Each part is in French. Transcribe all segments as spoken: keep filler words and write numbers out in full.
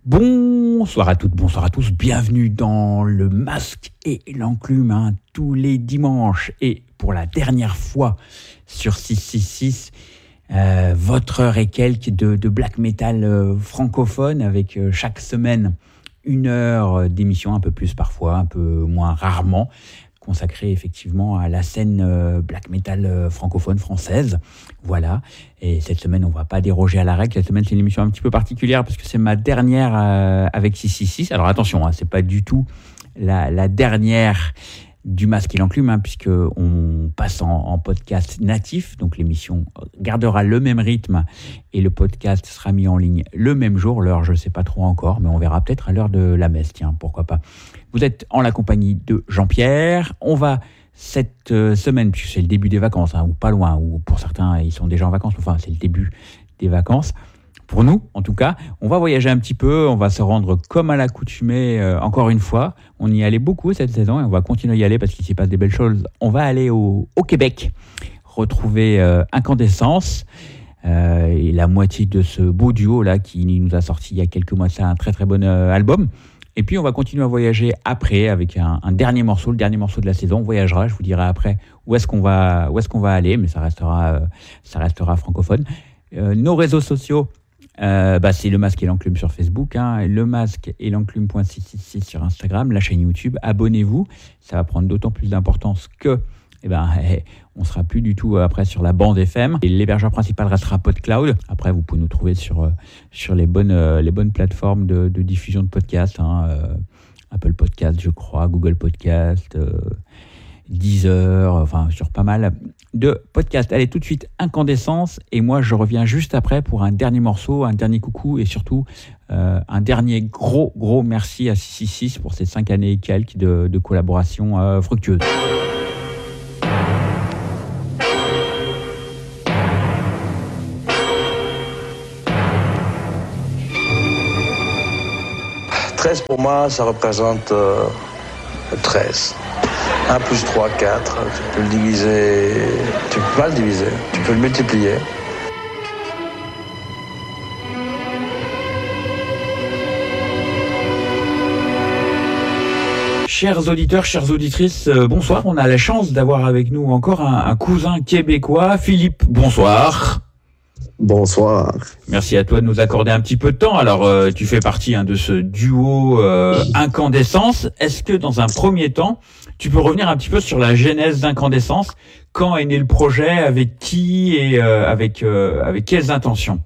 Bonsoir à toutes, bonsoir à tous, bienvenue dans le Masque et l'Enclume, hein, tous les dimanches et pour la dernière fois sur six cent soixante-six, euh, votre heure et quelques de, de black metal euh, francophone avec euh, chaque semaine une heure d'émission, un peu plus parfois, un peu moins rarement, consacrée effectivement à la scène euh, black metal euh, francophone française. Voilà. Et cette semaine, on ne va pas déroger à la règle. Cette semaine, c'est une émission un petit peu particulière parce que c'est ma dernière euh, avec six cent soixante-six. Alors attention, hein, c'est pas du tout la, la dernière du Masque et l'Enclume, hein, puisque on passe en, en podcast natif. Donc l'émission gardera le même rythme et le podcast sera mis en ligne le même jour. L'heure, je ne sais pas trop encore, mais on verra peut-être à l'heure de la messe. Tiens, pourquoi pas. Vous êtes en la compagnie de Jean-Pierre. On va cette euh, semaine, puisque c'est le début des vacances, hein, ou pas loin, ou pour certains, ils sont déjà en vacances. Enfin, c'est le début des vacances. Pour nous, en tout cas, on va voyager un petit peu, on va se rendre comme à l'accoutumée, euh, encore une fois. On y allait beaucoup cette saison et on va continuer à y aller parce qu'il s'y passe des belles choses. On va aller au, au Québec, retrouver euh, Incandescence, euh, et la moitié de ce beau duo-là qui nous a sorti il y a quelques mois, c'est un très très bon euh, album. Et puis on va continuer à voyager après avec un, un dernier morceau, le dernier morceau de la saison. On voyagera, je vous dirai après où est-ce qu'on va, où est-ce qu'on va aller, mais ça restera, euh, ça restera francophone. Euh, nos réseaux sociaux, Euh, bah, c'est le Masque et l'Enclume sur Facebook, hein, le Masque et l'Enclume point six cent soixante-six sur Instagram, la chaîne YouTube. Abonnez-vous, ça va prendre d'autant plus d'importance que eh ben, eh, on sera plus du tout après sur la bande F M. Et l'hébergeur principal restera PodCloud. Après, vous pouvez nous trouver sur, euh, sur les, bonnes, euh, les bonnes plateformes de, de diffusion de podcasts, hein, euh, Apple Podcast, je crois, Google Podcast, euh, Deezer, enfin sur pas mal de podcasts. Allez, tout de suite, Incandescence, et moi je reviens juste après pour un dernier morceau, un dernier coucou, et surtout euh, un dernier gros gros merci à six cent soixante-six pour ces cinq années et quelques de, de collaboration euh, fructueuse. treize pour moi, ça représente euh, treize. un plus trois, quatre. Tu peux le diviser. Tu peux pas le diviser. Tu peux le multiplier. Chers auditeurs, chères auditrices, euh, bonsoir. On a la chance d'avoir avec nous encore un, un cousin québécois. Philippe, bonsoir. Bonsoir. Merci à toi de nous accorder un petit peu de temps. Alors, euh, tu fais partie hein, de ce duo euh, Incandescence. Est-ce que dans un premier temps, tu peux revenir un petit peu sur la genèse d'Incandescence? Quand est né le projet? Avec qui? Et euh, avec, euh, avec quelles intentions?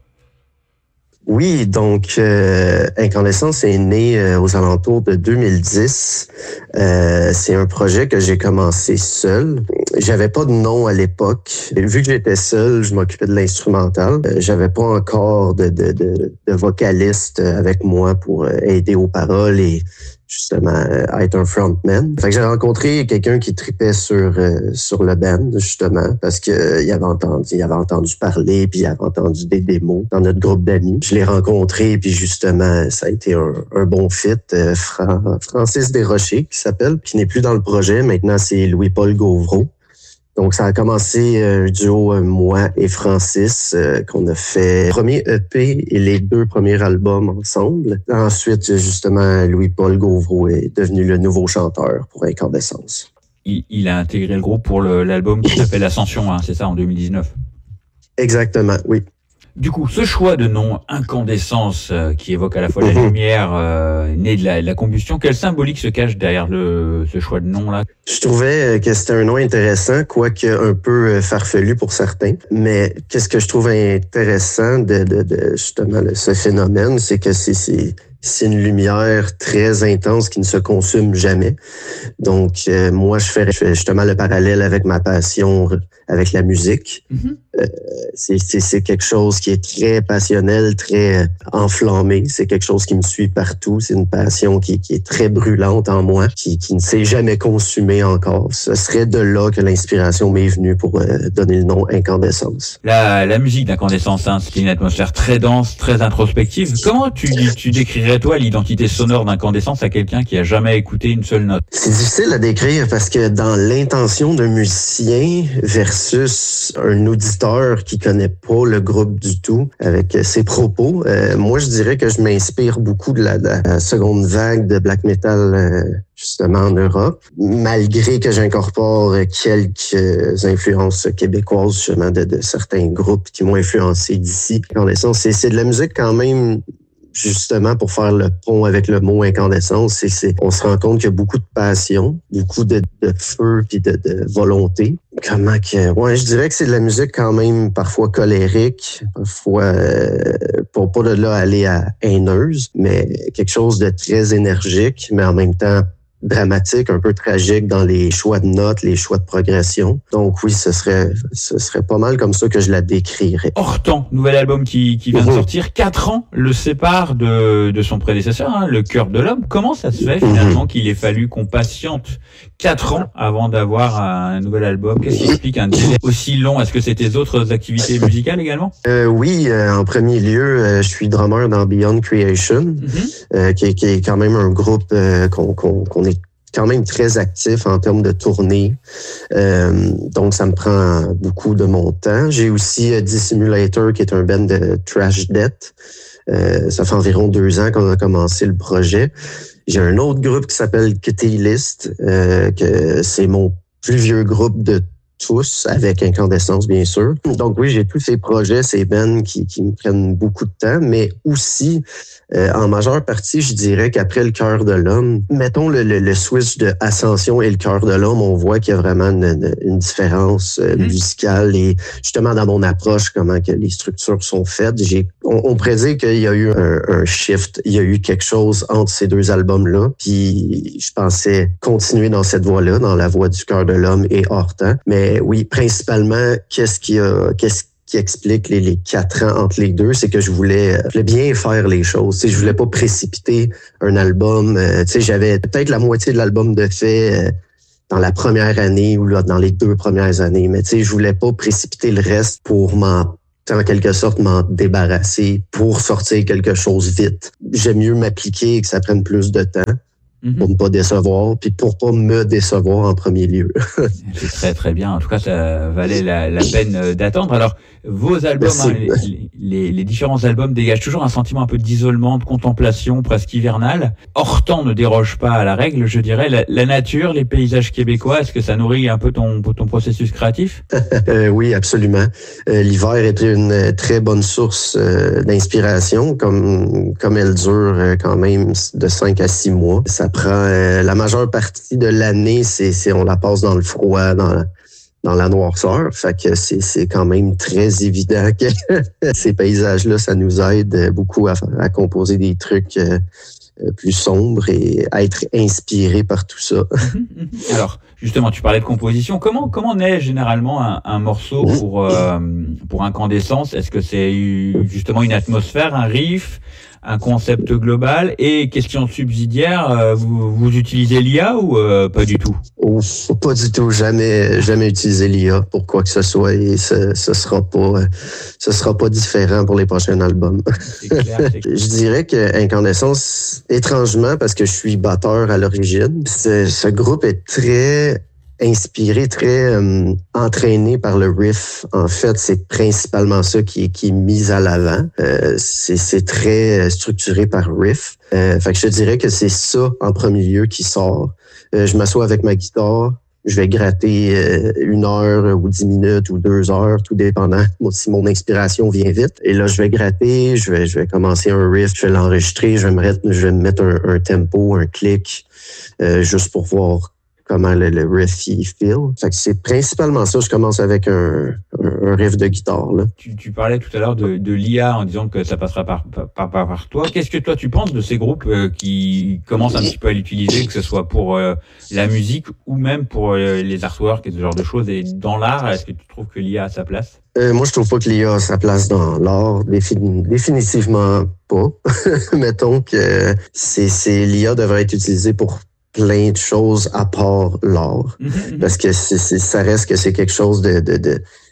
Oui, donc euh, Incandescence est né euh, aux alentours de deux mille dix. Euh, c'est un projet que j'ai commencé seul. J'avais pas de nom à l'époque. Vu que j'étais seul, je m'occupais de l'instrumental. Euh, j'avais pas encore de, de, de, de vocaliste avec moi pour aider aux paroles et justement être un frontman. Fait que j'ai rencontré quelqu'un qui tripait sur euh, sur le band justement parce que euh, il avait entendu il avait entendu parler puis il avait entendu des démos dans notre groupe d'amis. Je l'ai rencontré puis justement ça a été un, un bon fit. Euh, Fran- Francis Desrochers qui s'appelle, qui n'est plus dans le projet. Maintenant c'est Louis-Paul Gauvreau. Donc, ça a commencé un euh, duo, euh, moi et Francis, euh, qu'on a fait le premier E P et les deux premiers albums ensemble. Ensuite, justement, Louis-Paul Gauvreau est devenu le nouveau chanteur pour Incandescence. Il, il a intégré le groupe pour le, l'album qui s'appelle Ascension, hein, c'est ça, en deux mille dix-neuf? Exactement, oui. Du coup, ce choix de nom Incandescence, euh, qui évoque à la fois la lumière euh, née de la, de la combustion, quelle symbolique se cache derrière le, ce choix de nom-là? Je trouvais que c'était un nom intéressant, quoique un peu farfelu pour certains. Mais qu'est-ce que je trouve intéressant de, de, de justement de ce phénomène, c'est que c'est, c'est, c'est une lumière très intense qui ne se consume jamais. Donc, euh, moi, je fais, je fais justement le parallèle avec ma passion avec la musique. Mm-hmm. Euh, c'est, c'est, c'est quelque chose qui est très passionnel, très enflammé. C'est quelque chose qui me suit partout. C'est une passion qui, qui est très brûlante en moi, qui, qui ne s'est jamais consumée encore. Ce serait de là que l'inspiration m'est venue pour euh, donner le nom Incandescence. La, la musique d'Incandescence, hein, c'est une atmosphère très dense, très introspective. Comment tu, tu décrirais décrirais toi l'identité sonore d'Incandescence à quelqu'un qui a jamais écouté une seule note? C'est difficile à décrire parce que dans l'intention d'un musicien versus un auditeur qui connaît pas le groupe du tout avec ses propos, euh, moi je dirais que je m'inspire beaucoup de la, de la seconde vague de black metal euh, justement en Europe, malgré que j'incorpore quelques influences québécoises justement de, de certains groupes qui m'ont influencé d'ici. Incandescence, c'est, c'est de la musique quand même justement pour faire le pont avec le mot incandescence. C'est, c'est, on se rend compte qu'il y a beaucoup de passion, beaucoup de, de feu puis de, de volonté. Comment que, ouais, je dirais que c'est de la musique quand même parfois colérique, parfois euh, pour pas de là aller à haineuse, mais quelque chose de très énergique, mais en même temps dramatique, un peu tragique dans les choix de notes, les choix de progression. Donc oui, ce serait ce serait pas mal comme ça que je la décrirais. Hortan, nouvel album qui, qui vient mmh. de sortir, quatre ans le sépare de, de son prédécesseur, hein, Le Cœur de l'Homme. Comment ça se fait finalement mmh. qu'il ait fallu qu'on patiente quatre ans avant d'avoir un nouvel album? Qu'est-ce qui explique un délai aussi long? Est-ce que c'est tes autres activités musicales également? Euh, oui, euh, en premier lieu, euh, je suis drummer dans Beyond Creation, mmh. euh, qui, qui est quand même un groupe euh, qu'on, qu'on, qu'on est quand même très actif en termes de tournée. Euh, donc, ça me prend beaucoup de mon temps. J'ai aussi euh, Dissimulator, qui est un band de thrash death. Euh, ça fait environ deux ans qu'on a commencé le projet. J'ai un autre groupe qui s'appelle Kitty List, euh, que c'est mon plus vieux groupe de tous, avec Incandescence, bien sûr. Donc oui, j'ai tous ces projets, ces bands qui, qui me prennent beaucoup de temps, mais aussi, euh, en majeure partie, je dirais qu'après Le Cœur de l'Homme, mettons le, le, le switch de Ascension et Le Cœur de l'Homme, on voit qu'il y a vraiment une, une différence euh, mmh. musicale et justement dans mon approche, comment que les structures sont faites. J'ai, on, on prédit qu'il y a eu un, un shift, il y a eu quelque chose entre ces deux albums-là, puis je pensais continuer dans cette voie-là, dans la voie du Cœur de l'Homme et Hortan, mais oui, principalement, qu'est-ce qui a, qu'est-ce qui explique les, les quatre ans entre les deux, c'est que je voulais, je voulais bien faire les choses. Tu sais, je voulais pas précipiter un album. Euh, tu sais, j'avais peut-être la moitié de l'album de fait euh, dans la première année ou là, dans les deux premières années, mais tu sais, je voulais pas précipiter le reste pour m'en en quelque sorte m'en débarrasser pour sortir quelque chose vite. J'aime mieux m'appliquer et que ça prenne plus de temps. Mm-hmm. Pour ne pas décevoir, puis pour pas me décevoir en premier lieu. C'est très très bien. En tout cas, ça valait la, la peine d'attendre. Alors, vos albums, hein, les, les, les différents albums dégagent toujours un sentiment un peu d'isolement, de contemplation, presque hivernal. Hortan ne déroge pas à la règle, je dirais. La, la nature, les paysages québécois, est-ce que ça nourrit un peu ton, ton processus créatif? euh, Oui, absolument. Euh, l'hiver est une très bonne source euh, d'inspiration, comme comme elle dure euh, quand même de cinq à six mois. Ça prend euh, la majeure partie de l'année, c'est, c'est on la passe dans le froid, dans la, dans la noirceur. Fait que c'est, c'est quand même très évident que ces paysages-là, ça nous aide beaucoup à, à composer des trucs euh, plus sombres et à être inspiré par tout ça. Alors, justement, tu parlais de composition. Comment comment naît généralement un, un morceau pour euh, pour Incandescence? Est-ce que c'est justement une atmosphère, un riff, un concept global? Et question subsidiaire, euh, vous, vous utilisez l'I A ou euh, pas du tout? Oh, pas du tout, jamais jamais utilisé l'I A pour quoi que ce soit et ce, ce sera pas ce sera pas différent pour les prochains albums. C'est clair, c'est clair. Je dirais que Incandescence, étrangement, parce que je suis batteur à l'origine, ce, ce groupe est très inspiré, très euh, entraîné par le riff. En fait, c'est principalement ça qui est, qui est mis à l'avant. Euh, c'est, c'est très structuré par riff. Euh, fait que je te dirais que c'est ça en premier lieu qui sort. Euh, je m'assois avec ma guitare, je vais gratter euh, une heure ou dix minutes ou deux heures, tout dépendant si mon inspiration vient vite. Et là, je vais gratter, je vais, je vais commencer un riff, je vais l'enregistrer, je vais me, je vais me mettre un, un tempo, un clic, euh, juste pour voir comment le, le riff il feel. Fait que c'est principalement ça. Je commence avec un, un, un riff de guitare. Là. Tu, tu parlais tout à l'heure de, de l'I A en disant que ça passera par, par, par, par toi. Qu'est-ce que toi tu penses de ces groupes euh, qui commencent un petit peu à l'utiliser, que ce soit pour euh, la musique ou même pour euh, les artworks et ce genre de choses? Et dans l'art, est-ce que tu trouves que l'I A a sa place? Euh, moi, je trouve pas que l'I A a sa place dans l'art. Défin- définitivement pas. Mettons que c'est, c'est, l'I A devrait être utilisée pour plein de choses à part l'art. Mm-hmm. Parce que c'est, c'est, ça reste que c'est quelque chose de, de, de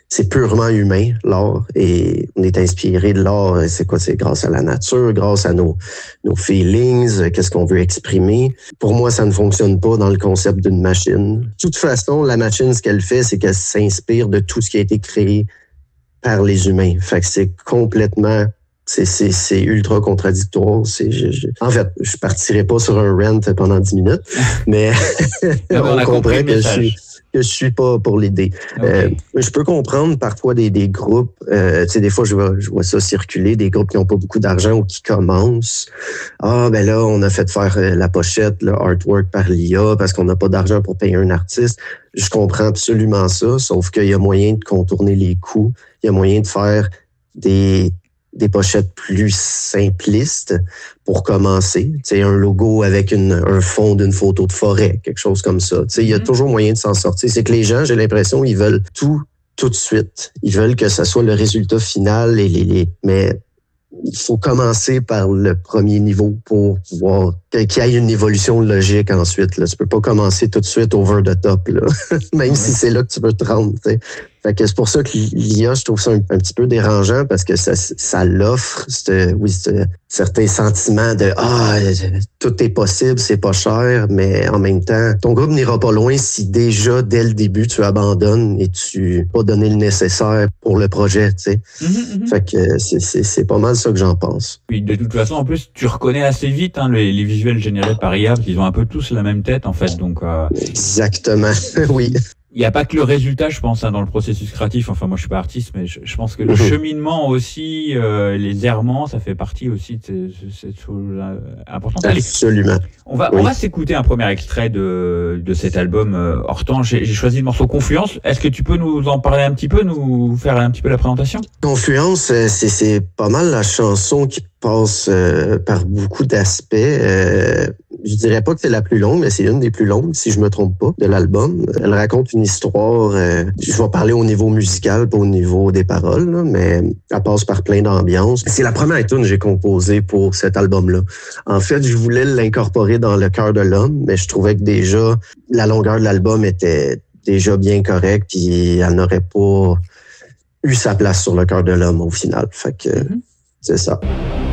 c'est purement humain, l'art, et on est inspiré de l'art. C'est quoi? C'est grâce à la nature, grâce à nos, nos feelings, qu'est-ce qu'on veut exprimer. Pour moi, ça ne fonctionne pas dans le concept d'une machine. De toute façon, la machine, ce qu'elle fait, c'est qu'elle s'inspire de tout ce qui a été créé par les humains. Fait que c'est complètement... C'est, c'est, c'est ultra contradictoire. C'est, je, je... En fait, je partirai pas sur un rant pendant dix minutes, mais on, on comprend que je suis... que je suis pas pour l'idée. Okay. Euh, je peux comprendre parfois des, des groupes, euh, tu sais, des fois, je vois, je vois ça circuler, des groupes qui n'ont pas beaucoup d'argent ou qui commencent. Ah, ben là, on a fait faire la pochette, le artwork par l'I A parce qu'on n'a pas d'argent pour payer un artiste. Je comprends absolument ça, sauf qu'il y a moyen de contourner les coûts. Il y a moyen de faire des... des pochettes plus simplistes pour commencer. Tu sais, un logo avec une, un fond d'une photo de forêt, quelque chose comme ça. Tu sais, il y a toujours moyen de s'en sortir. C'est que les gens, j'ai l'impression, ils veulent tout, tout de suite. Ils veulent que ça soit le résultat final et les, les, mais il faut commencer par le premier niveau pour pouvoir qu'il y ait une évolution logique ensuite. Là. Tu peux pas commencer tout de suite over the top, là. Même ouais. si c'est là que tu veux te rendre. T'sais. Fait que c'est pour ça que l'I A, je trouve ça un, un petit peu dérangeant parce que ça, ça l'offre, c'est, oui, c'est certains sentiments de ah, tout est possible, c'est pas cher, mais en même temps, ton groupe n'ira pas loin si déjà dès le début tu abandonnes et tu n'as pas donné le nécessaire pour le projet, tu sais. Mm-hmm, mm-hmm. Fait que c'est, c'est, c'est pas mal ça que j'en pense. Oui, de toute façon, en plus, tu reconnais assez vite hein, les, les visuels générés par I A, parce qu'ils ont un peu tous la même tête en fait, donc. Euh... Exactement, oui. Il n'y a pas que le résultat, je pense, hein, dans le processus créatif. Enfin, moi, je suis pas artiste, mais je, je pense que le mmh. cheminement aussi, euh, les errements, ça fait partie aussi de cette chose euh, importante. Absolument. Allez, on va, oui. on va s'écouter un premier extrait de, de cet album euh, Hortense. J'ai, j'ai choisi le morceau Confluence. Est-ce que tu peux nous en parler un petit peu, nous faire un petit peu la présentation? Confluence, c'est, c'est pas mal la chanson qui passe euh, par beaucoup d'aspects. Euh, je dirais pas que c'est la plus longue, mais c'est une des plus longues, si je me trompe pas, de l'album. Elle raconte une histoire, euh, je vais parler au niveau musical, pas au niveau des paroles, là, mais elle passe par plein d'ambiances. C'est la première tune que j'ai composée pour cet album-là. En fait, je voulais l'incorporer dans le cœur de l'homme, mais je trouvais que déjà, la longueur de l'album était déjà bien correcte, puis elle n'aurait pas eu sa place sur le cœur de l'homme au final. Fait que, mm-hmm. c'est ça.